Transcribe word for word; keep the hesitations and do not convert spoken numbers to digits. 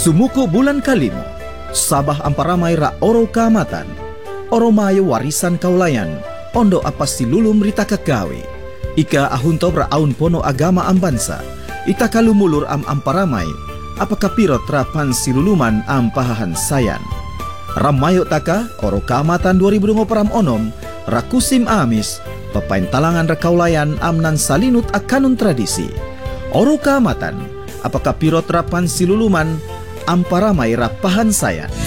Sumuko bulan kalimo, sabah amparamay ra oro kaamatan, oromayo warisan kaulayan, ondo apas silulum rita kagawe. Ika ahunto ra aun pono agama am bansa, ita kalumulur am amparamay, apakah pirot rapan siluluman am pahahan sayan. Ramayo taka, oro kaamatan dua ribu dua puluh onom, rakusim amis, papain talangan ra kaulayan am nan salinut akanun tradisi. Oro kaamatan, apakah pirot rapan siluluman amparamay rapahan sayan.